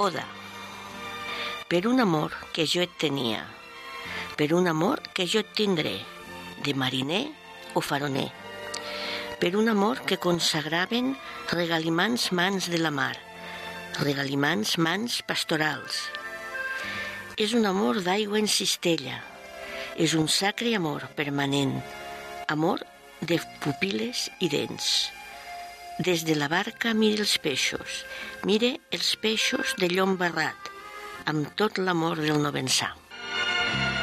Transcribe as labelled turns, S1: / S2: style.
S1: Oda. Per un amor que jo et tenia, per un amor que jo et tindré, de mariner o faroner, per un amor que consagraven regalimants mans de la mar, regalimants mans pastorals. És un amor d'aigua en cistella, és un sacre amor permanent, amor de pupil·les i dents. Des de la barca mire els peixos de llom barrat, amb tot l'amor del no vensar.